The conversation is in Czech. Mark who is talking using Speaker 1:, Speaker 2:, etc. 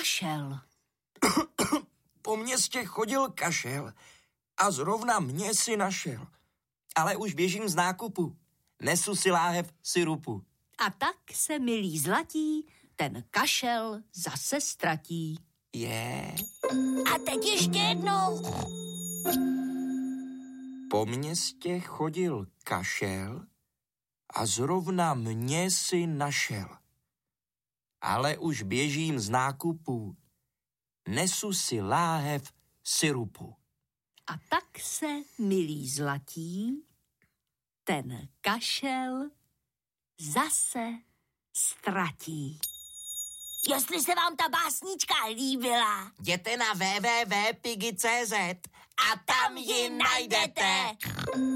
Speaker 1: kašel.
Speaker 2: Po městě chodil kašel a zrovna mě si našel. Ale už běžím z nákupu. Nesu si láhev syrupu.
Speaker 1: A tak se, milí zlatí, ten kašel zase ztratí.
Speaker 3: A teď ještě jednou.
Speaker 2: Po městě chodil kašel a zrovna mě si našel. Ale už běžím z nákupu. Nesu si láhev syrupu.
Speaker 1: A tak se, milí zlatí, ten kašel zase ztratí.
Speaker 3: Jestli se vám ta básnička líbila,
Speaker 2: Jděte na www.pigi.cz
Speaker 3: a tam ji najdete.